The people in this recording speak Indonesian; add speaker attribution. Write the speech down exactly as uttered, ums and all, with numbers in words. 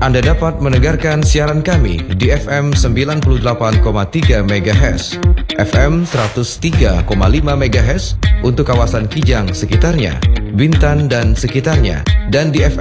Speaker 1: Anda dapat mendengarkan siaran kami di F M sembilan puluh delapan koma tiga megahertz, F M seratus tiga koma lima megahertz untuk kawasan Kijang sekitarnya, Bintan dan sekitarnya, dan di F